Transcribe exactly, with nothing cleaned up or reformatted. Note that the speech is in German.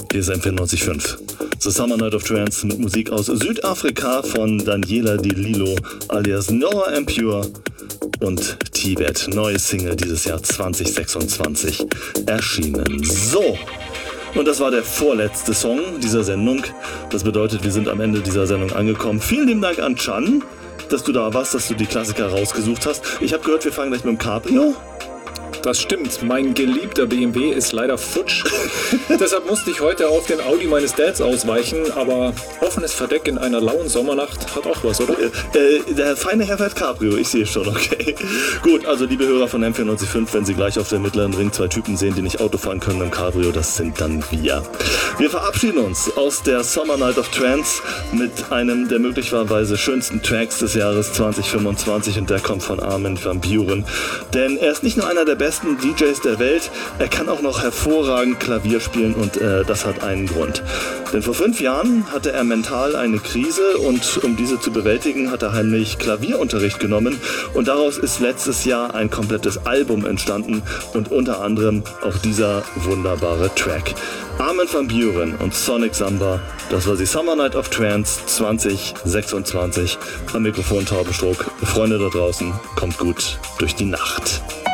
Hier ist M vierundneunzig Komma fünf. The Summer Night of Trance mit Musik aus Südafrika von Daniela Di Lillo alias Noah And Pure und Tibet. Neue Single dieses Jahr zwanzig sechsundzwanzig erschienen. So. Und das war der vorletzte Song dieser Sendung. Das bedeutet, wir sind am Ende dieser Sendung angekommen. Vielen lieben Dank an Can, dass du da warst, dass du die Klassiker rausgesucht hast. Ich habe gehört, wir fangen gleich mit dem Cabrio. Das stimmt, mein geliebter B M W ist leider futsch. Deshalb musste ich heute auf den Audi meines Dads ausweichen, aber offenes Verdeck in einer lauen Sommernacht hat auch was, oder? Äh, der feine Herr fährt Cabrio, ich sehe schon, okay. Gut, also liebe Hörer von M vierundneunzig Komma fünf, wenn Sie gleich auf der mittleren Ring zwei Typen sehen, die nicht Auto fahren können im Cabrio, das sind dann wir. Wir verabschieden uns aus der Summer Night of Trance mit einem der möglicherweise schönsten Tracks des Jahres zwanzig fünfundzwanzig und der kommt von Armin van Buuren. Denn er ist nicht nur einer der besten D Js der Welt, er kann auch noch hervorragend Klavier spielen und äh, das hat einen Grund. Denn vor fünf Jahren hatte er mental eine Krise und um diese zu bewältigen, hat er heimlich Klavierunterricht genommen und daraus ist letztes Jahr ein komplettes Album entstanden und unter anderem auch dieser wunderbare Track. Armin van Buuren und Sonic Samba, das war die Summer Night of Trance zwanzig sechsundzwanzig. Am Mikrofon Taubenstruck. Freunde da draußen, kommt gut durch die Nacht.